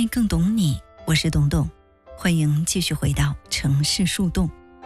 爱更懂你，我是董董，欢迎继续回到城市树洞。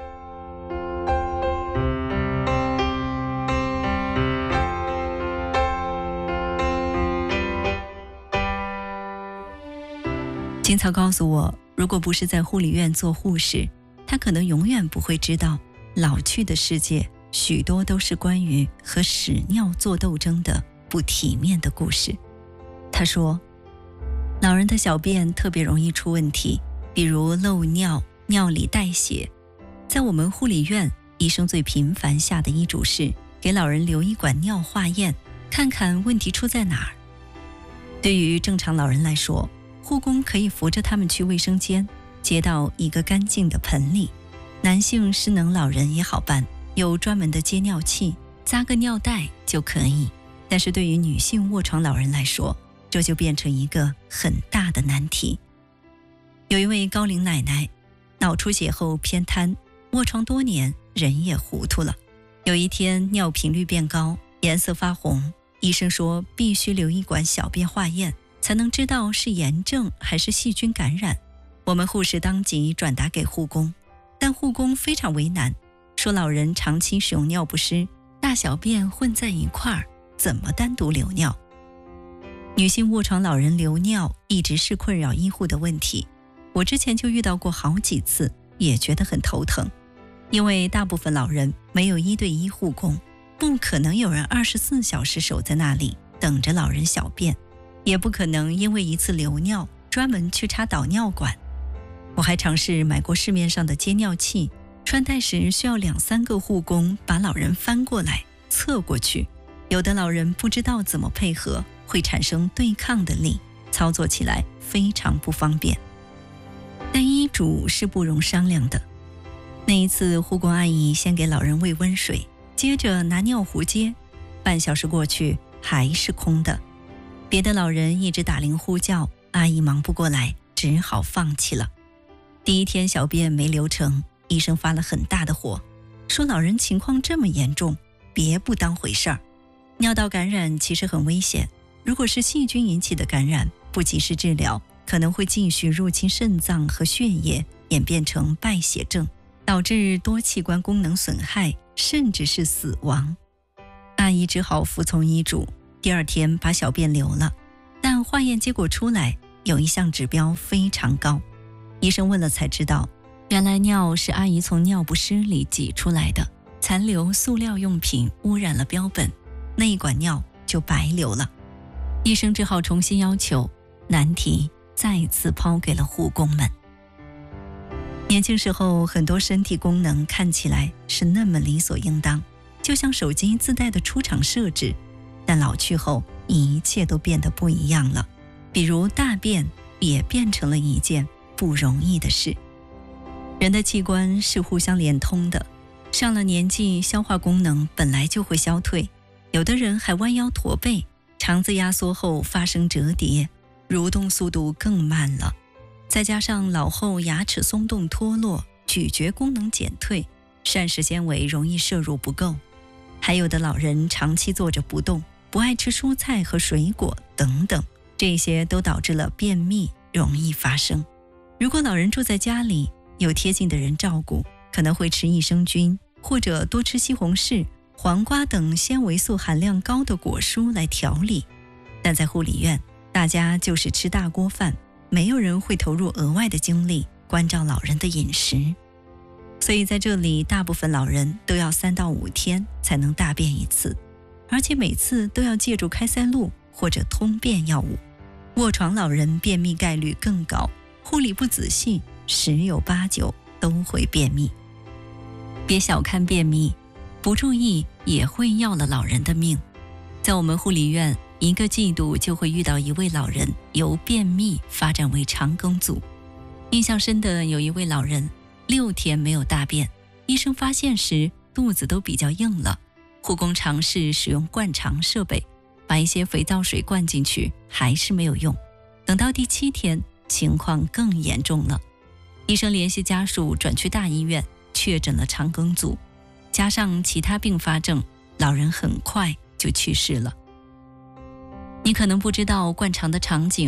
金草告诉我，如果不是在护理院做护士，他可能永远不会知道，老去的世界许多都是关于和屎尿做斗争的不体面的故事。他说，老人的小便特别容易出问题，比如漏尿、尿里带血。在我们护理院，医生最频繁下的医嘱是给老人留一管尿化验，看看问题出在哪儿。对于正常老人来说，护工可以扶着他们去卫生间，接到一个干净的盆里。男性失能老人也好办，有专门的接尿器，扎个尿袋就可以。但是对于女性卧床老人来说，这就变成一个很大的难题。有一位高龄奶奶，脑出血后偏瘫，卧床多年，人也糊涂了。有一天尿频率变高，颜色发红，医生说必须留一管小便化验，才能知道是炎症还是细菌感染。我们护士当即转达给护工，但护工非常为难，说老人长期使用尿不湿，大小便混在一块儿，怎么单独留尿？女性卧床老人留尿一直是困扰医护的问题，我之前就遇到过好几次，也觉得很头疼。因为大部分老人没有1对1护工，不可能有人24小时守在那里等着老人小便，也不可能因为一次留尿专门去插导尿管。我还尝试买过市面上的接尿器，穿戴时需要2-3个护工把老人翻过来侧过去，有的老人不知道怎么配合，会产生对抗的力，操作起来非常不方便。但医嘱是不容商量的。那一次护工阿姨先给老人喂温水，接着拿尿壶接，半小时过去还是空的。别的老人一直打铃呼叫，阿姨忙不过来，只好放弃了。第一天小便没流成，医生发了很大的火，说老人情况这么严重，别不当回事儿。尿道感染其实很危险，如果是细菌引起的感染，不及时治疗，可能会继续入侵肾脏和血液，演变成败血症，导致多器官功能损害，甚至是死亡。阿姨只好服从医嘱，第2天把小便留了，但化验结果出来，有一项指标非常高。医生问了才知道，原来尿是阿姨从尿不湿里挤出来的，残留塑料用品污染了标本，那一管尿就白流了。医生只好重新要求，难题再次抛给了护工们。年轻时候很多身体功能看起来是那么理所应当，就像手机自带的出厂设置，但老去后一切都变得不一样了，比如大便也变成了一件不容易的事。人的器官是互相连通的，上了年纪消化功能本来就会消退，有的人还弯腰驼背，肠子压缩后发生折叠，蠕动速度更慢了。再加上老后牙齿松动脱落，咀嚼功能减退，膳食纤维容易摄入不够，还有的老人长期坐着不动，不爱吃蔬菜和水果等等，这些都导致了便秘容易发生。如果老人住在家里，有贴近的人照顾，可能会吃益生菌，或者多吃西红柿、黄瓜等纤维素含量高的果蔬来调理。但在护理院，大家就是吃大锅饭，没有人会投入额外的精力关照老人的饮食。所以在这里，大部分老人都要3到5天才能大便一次，而且每次都要借助开塞露或者通便药物。卧床老人便秘概率更高，护理不仔细，10有8九都会便秘。别小看便秘，不注意也会要了老人的命。在我们护理院，1个季度就会遇到一位老人由便秘发展为肠梗阻。印象深的有一位老人，6天没有大便，医生发现时肚子都比较硬了，护工尝试使用灌肠设备，把一些肥皂水灌进去，还是没有用。等到第7天，情况更严重了，医生联系家属转去大医院，确诊了肠梗阻，加上其他并发症，老人很快就去世了。你可能不知道灌肠的场景，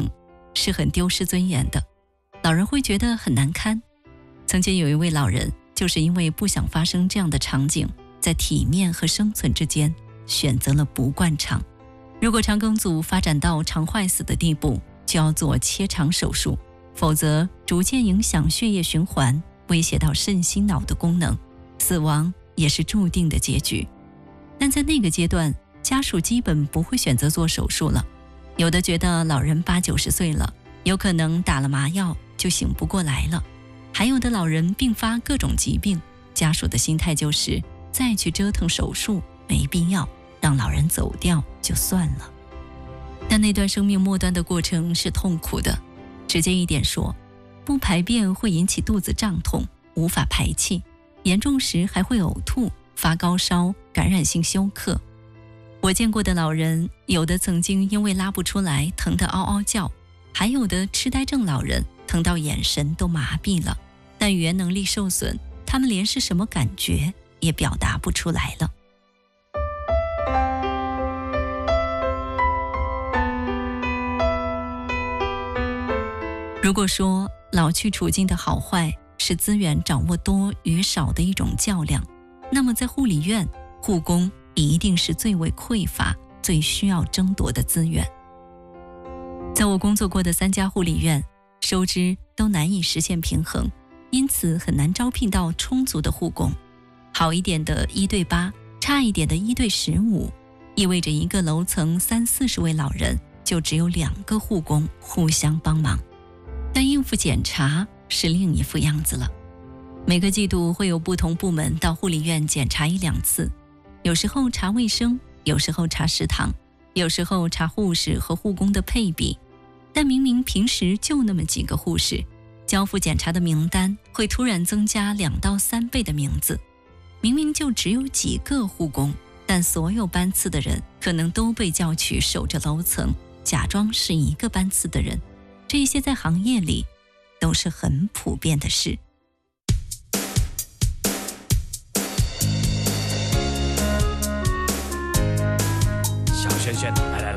是很丢失尊严的，老人会觉得很难堪。曾经有一位老人，就是因为不想发生这样的场景，在体面和生存之间选择了不灌肠。如果肠梗阻发展到肠坏死的地步，就要做切肠手术，否则逐渐影响血液循环，威胁到肾心脑的功能，死亡也是注定的结局。但在那个阶段，家属基本不会选择做手术了，有的觉得老人80、90岁了，有可能打了麻药就醒不过来了，还有的老人并发各种疾病，家属的心态就是再去折腾手术没必要，让老人走掉就算了。但那段生命末端的过程是痛苦的，直接一点说，不排便会引起肚子胀痛，无法排气，严重时还会呕吐、发高烧、感染性休克。我见过的老人，有的曾经因为拉不出来疼得嗷嗷叫，还有的痴呆症老人疼到眼神都麻痹了，但语言能力受损，他们连是什么感觉也表达不出来了。如果说老去处境的好坏是资源掌握多与少的一种较量，那么在护理院，护工一定是最为匮乏、最需要争夺的资源。在我工作过的3家护理院，收支都难以实现平衡，因此很难招聘到充足的护工。好一点的1对8，差一点的1对15，意味着一个楼层30、40位老人，就只有2个护工互相帮忙。但应付检查是另一副样子了。每个季度会有不同部门到护理院检查1、2次，有时候查卫生，有时候查食堂，有时候查护士和护工的配比。但明明平时就那么几个护士，交付检查的名单会突然增加2到3倍的名字。明明就只有几个护工，但所有班次的人可能都被叫去守着楼层，假装是一个班次的人。这些在行业里都是很普遍的事。 小轩轩，